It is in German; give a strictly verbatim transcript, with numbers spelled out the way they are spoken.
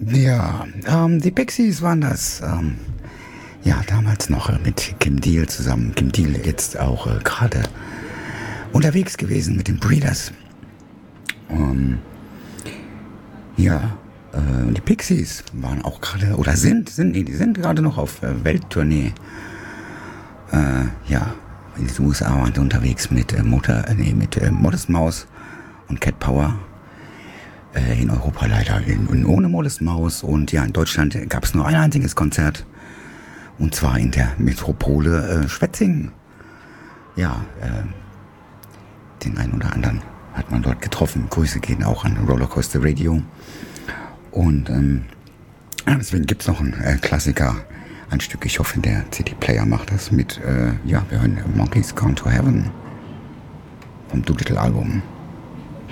Ja, ähm, die Pixies waren das. Ähm, ja, damals noch äh, mit Kim Deal zusammen. Kim Deal jetzt auch äh, gerade unterwegs gewesen mit den Breeders. Ähm, ja, äh, die Pixies waren auch gerade, oder sind, sind, nee, die sind gerade noch auf äh, Welttournee. Äh, ja, in den U S A waren sie unterwegs mit äh, Motor, äh, nee, mit äh, Modest Mouse und Cat Power. In Europa leider in, in ohne Modest Maus. Und ja, in Deutschland gab es nur ein einziges Konzert. Und zwar in der Metropole äh, Schwetzingen. Ja, äh, den einen oder anderen hat man dort getroffen. Grüße gehen auch an Rollercoaster Radio. Und ähm, deswegen gibt es noch einen äh, Klassiker, ein Stück. Ich hoffe, der C D-Player macht das mit, äh, ja, wir hören Monkeys Gone to Heaven vom Doolittle-Album.